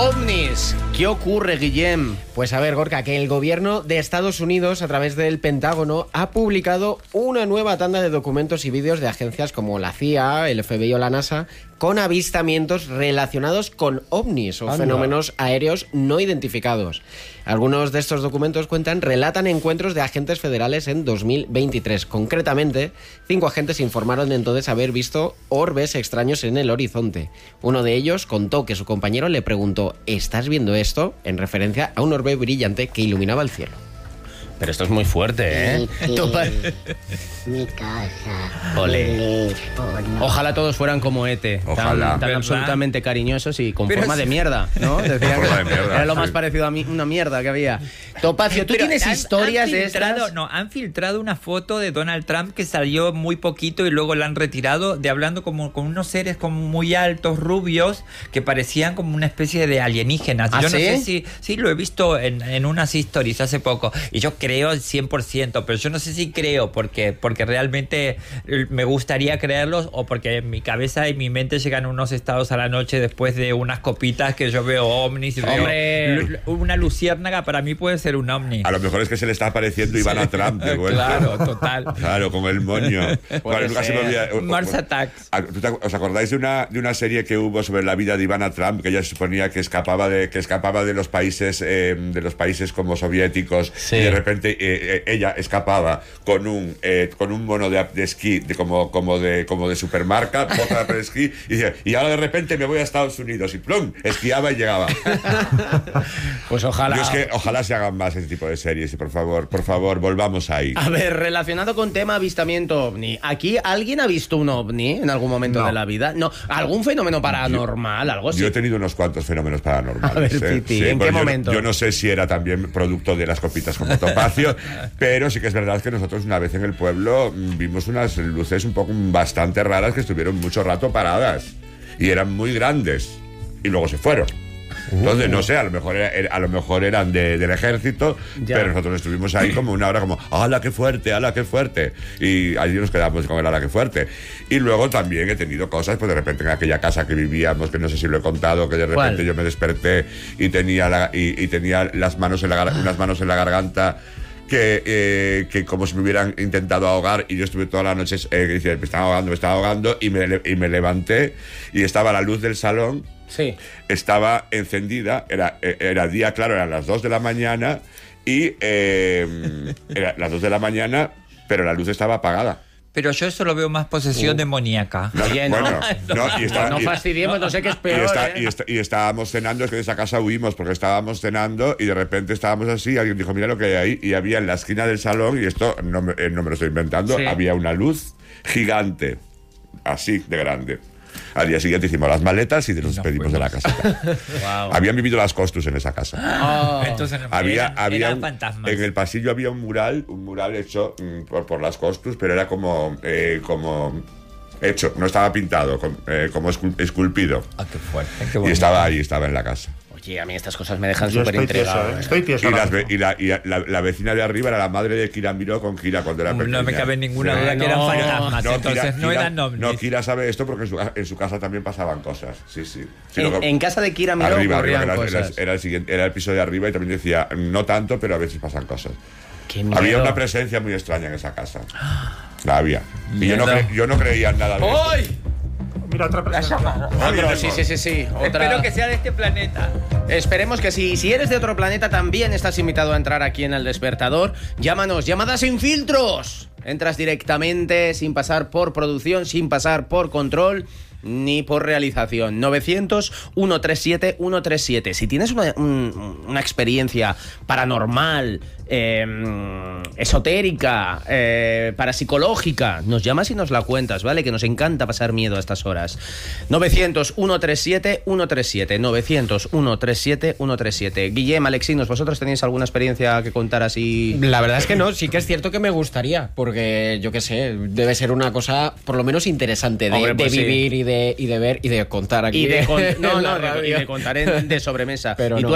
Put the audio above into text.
OVNIs. ¿Qué ocurre, Guillem? Pues a ver, Gorka, que el gobierno de Estados Unidos, a través del Pentágono, ha publicado una nueva tanda de documentos y vídeos de agencias como la CIA, el FBI o la NASA, con avistamientos relacionados con ovnis o fenómenos aéreos no identificados. Algunos de estos documentos relatan encuentros de agentes federales en 2023. Concretamente, 5 agentes informaron entonces haber visto orbes extraños en el horizonte. Uno de ellos contó que su compañero le preguntó: ¿estás viendo esto?, en referencia a un orbe brillante que iluminaba el cielo. Pero esto es muy fuerte, ¿eh? Mi casa. Ole. Teléfono. Ojalá todos fueran como Ete, Ojalá. tan absolutamente cariñosos y con Pero forma de mierda, ¿no? Decían Con forma de que mierda, era lo más sí. parecido a mí, una mierda que había. Topacio, ¿tú Pero tienes historias de filtrado, estas? No, han filtrado una foto de Donald Trump que salió muy poquito y luego la han retirado, de hablando como con unos seres como muy altos, rubios, que parecían como una especie de alienígenas. ¿Ah, yo no sí? sé si... Sí, lo he visto en unas stories hace poco. Y yo creo al 100%, pero yo no sé si creo porque realmente me gustaría creerlos o porque en mi cabeza y mi mente llegan unos estados a la noche después de unas copitas que yo veo ovnis y ¡Hombre! una luciérnaga para mí puede ser un ovni. A lo mejor es que se le está apareciendo Ivana Trump de vuelta. Claro, total. Claro, con el moño. Bueno, nunca se me olvida. Mars Attacks. ¿Os acordáis de una serie que hubo sobre la vida de Ivana Trump, que ella se suponía que escapaba de los países como soviéticos, Sí. y de repente ella escapaba con un mono de esquí como de supermarca, botas de esquí, y dice, y ahora de repente me voy a Estados Unidos y plum, esquiaba y llegaba. Pues ojalá. Yo es que ojalá se hagan más ese tipo de series y por favor, volvamos ahí. A ver, relacionado con tema avistamiento ovni, ¿aquí alguien ha visto un ovni en algún momento de la vida? No, ¿algún fenómeno paranormal, algo así? Yo he tenido unos cuantos fenómenos paranormales. A ver, Piti, ¿en qué pero momento? Yo no sé si era también producto de las copitas como Topacio, pero sí que es verdad que nosotros una vez en el pueblo vimos unas luces bastante raras que estuvieron mucho rato paradas y eran muy grandes y luego se fueron. Entonces, no sé, a lo mejor eran del ejército, Ya. pero nosotros estuvimos ahí como una hora como, ¡hala, qué fuerte, hala, qué fuerte! Y allí nos quedamos con el ¡hala, qué fuerte! Y luego también he tenido cosas, pues de repente en aquella casa que vivíamos, que no sé si lo he contado, que de repente ¿Cuál? yo me desperté y tenía tenía unas manos en la garganta que como si me hubieran intentado ahogar, y yo estuve toda la noche me estaba ahogando y me levanté y estaba la luz del salón. Sí. Estaba encendida, era día claro, eran las 2 de la mañana y era las 2 de la mañana, pero la luz estaba apagada. Pero yo eso lo veo más posesión demoníaca. Oye, no. No y fastidiemos, no sé qué es peor. y estábamos cenando, es que de esa casa huimos porque estábamos cenando y de repente estábamos así, alguien dijo, mira lo que hay ahí, y había en la esquina del salón, y esto no me lo estoy inventando, Sí. había una luz gigante, así de grande. Al día siguiente hicimos las maletas y nos despedimos de la casa. Wow. Habían vivido las Costus en esa casa. Oh. Entonces Había eran fantasmas. en el pasillo había un mural hecho por las Costus, pero era como hecho, no estaba pintado, como esculpido. Ah, qué fuerte. Qué Y bonito. estaba en la casa. Oye, a mí estas cosas me dejan Yo súper estoy tieso, intrigado. estoy tieso. Y, ahora mismo. la vecina de arriba era la madre de Kira Miró con Kira cuando era pequeña. No me cabe ninguna Sí. duda que eran No, fantasmas. Entonces no eran ovnis. No, Kira sabe esto porque en su casa también pasaban cosas. Sí, sí. Sí, En casa de Kira Miró arriba, ocurrían era cosas. era el piso de arriba y también decía, no tanto, pero a veces pasan cosas. Qué miedo. Había una presencia muy extraña en esa casa. La había. Y yo no creía en nada de eso. ¡Ay! Mira, otra persona. Otro, sí. Otra. Espero que sea de este planeta. Esperemos que sí. Si eres de otro planeta, también estás invitado a entrar aquí en El Despertador. Llámanos, llamadas sin filtros. Entras directamente, sin pasar por producción, sin pasar por control ni por realización. 900-137-137. Si tienes una experiencia paranormal, esotérica, parapsicológica, nos llamas y nos la cuentas, ¿vale? Que nos encanta pasar miedo a estas horas. 900-137-137. 900-137-137. Guillem, Alexinos, ¿vosotros tenéis alguna experiencia que contar así? La verdad es que no, sí que es cierto que me gustaría, porque yo qué sé, debe ser una cosa por lo menos interesante de, Hombre, pues de sí. vivir y de ver y de contar aquí. Y de, en la radio. contar de sobremesa. Pero ¿Y no. tú,